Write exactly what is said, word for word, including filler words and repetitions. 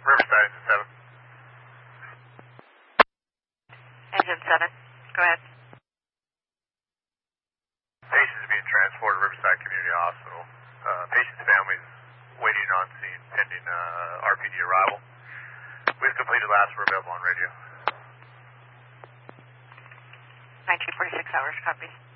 Riverside, engine seven. Engine seven, go ahead. Patient is being transported to Riverside Community Hospital. Uh, patient's family is waiting on scene pending uh, R P D arrival. We've completed last, we're available on radio. nineteen forty-six hours, copy.